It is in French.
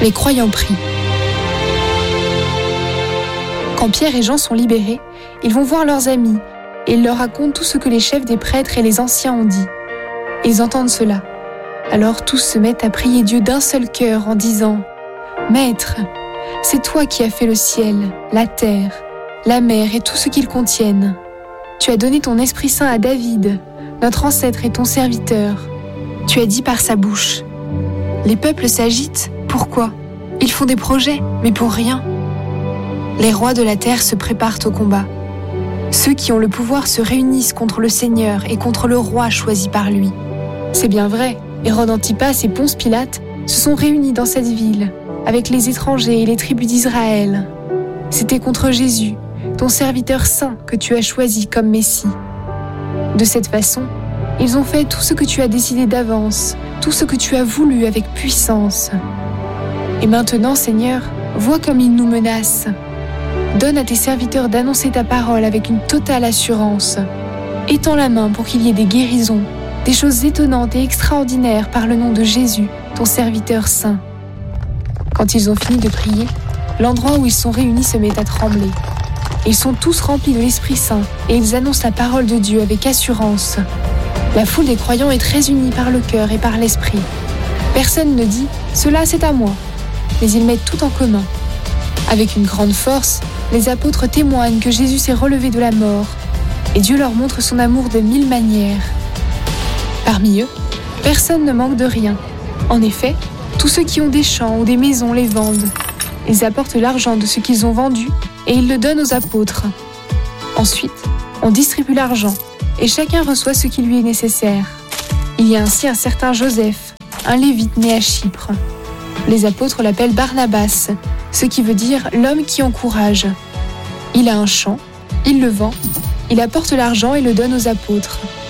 Les croyants prient. Quand Pierre et Jean sont libérés, ils vont voir leurs amis et ils leur racontent tout ce que les chefs des prêtres et les anciens ont dit. Ils entendent cela. Alors tous se mettent à prier Dieu d'un seul cœur en disant « Maître, c'est toi qui as fait le ciel, la terre, la mer et tout ce qu'ils contiennent. Tu as donné ton Esprit Saint à David, notre ancêtre et ton serviteur. Tu as dit par sa bouche. Les peuples s'agitent. Pourquoi ? Ils font des projets, mais pour rien. Les rois de la terre se préparent au combat. Ceux qui ont le pouvoir se réunissent contre le Seigneur et contre le roi choisi par lui. C'est bien vrai, Hérode Antipas et Ponce Pilate se sont réunis dans cette ville, avec les étrangers et les tribus d'Israël. C'était contre Jésus, ton serviteur saint, que tu as choisi comme Messie. De cette façon, ils ont fait tout ce que tu as décidé d'avance, tout ce que tu as voulu avec puissance. Et maintenant, Seigneur, vois comme ils nous menacent. Donne à tes serviteurs d'annoncer ta parole avec une totale assurance. Étends la main pour qu'il y ait des guérisons, des choses étonnantes et extraordinaires par le nom de Jésus, ton serviteur saint. Quand ils ont fini de prier, l'endroit où ils sont réunis se met à trembler. Ils sont tous remplis de l'Esprit Saint et ils annoncent la parole de Dieu avec assurance. La foule des croyants est très unie par le cœur et par l'esprit. Personne ne dit « Cela, c'est à moi », mais ils mettent tout en commun. Avec une grande force, les apôtres témoignent que Jésus s'est relevé de la mort et Dieu leur montre son amour de 1000 manières. Parmi eux, personne ne manque de rien. En effet, tous ceux qui ont des champs ou des maisons les vendent. Ils apportent l'argent de ce qu'ils ont vendu et ils le donnent aux apôtres. Ensuite, on distribue l'argent et chacun reçoit ce qui lui est nécessaire. Il y a ainsi un certain Joseph, un lévite né à Chypre. Les apôtres l'appellent Barnabas, ce qui veut dire l'homme qui encourage. Il a un champ, il le vend, il apporte l'argent et le donne aux apôtres.